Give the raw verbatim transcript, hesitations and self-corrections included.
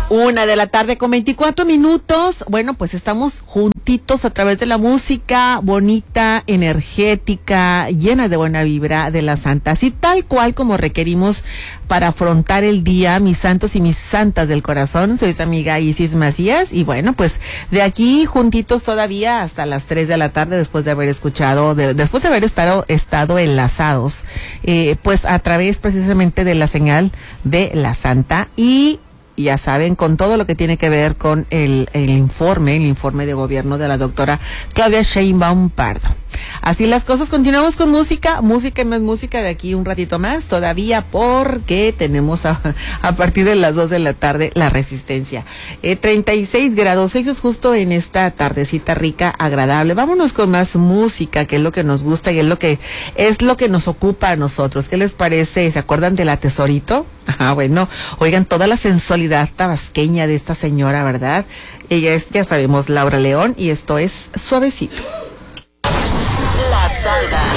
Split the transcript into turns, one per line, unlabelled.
Una de la tarde con veinticuatro minutos. Bueno, pues estamos juntitos a través de la música bonita, energética, llena de buena vibra de la Santa. Así tal cual como requerimos para afrontar el día, mis santos y mis santas del corazón. Soy su amiga Isis Macías y bueno, pues de aquí juntitos todavía hasta las tres de la tarde después de haber escuchado, de, después de haber estado, estado enlazados, eh, pues a través precisamente de la señal de la Santa y ya saben, con todo lo que tiene que ver con el, el informe, el informe de gobierno de la doctora Claudia Sheinbaum Pardo. Así las cosas, continuamos con música, música y más música de aquí un ratito más, todavía porque tenemos a, a partir de las dos de la tarde la resistencia. Eh, treinta y seis grados Celsius justo en esta tardecita rica, agradable. Vámonos con más música, que es lo que nos gusta y es lo que, es lo que nos ocupa a nosotros. ¿Qué les parece? ¿Se acuerdan de la Tesorito? Ah, bueno, oigan, toda la sensualidad tabasqueña de esta señora, ¿verdad? Ella es, ya sabemos, Laura León, y esto es Suavecito.
La Santa.